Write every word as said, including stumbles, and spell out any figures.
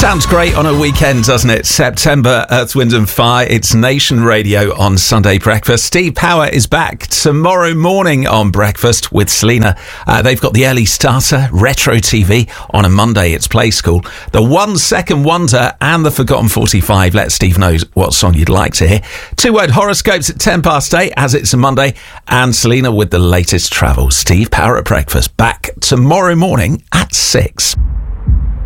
Sounds great on a weekend, doesn't it? September, Earth, Wind and Fire. It's Nation Radio on Sunday Breakfast. Steve Power is back tomorrow morning on Breakfast with Selena. Uh, they've got the early starter, Retro T V. On a Monday, it's Play School. The One Second Wonder and the Forgotten forty-five. Let Steve know what song you'd like to hear. Two-word horoscopes at ten past eight, as it's a Monday. And Selena with the latest travel. Steve Power at Breakfast. Back tomorrow morning at six.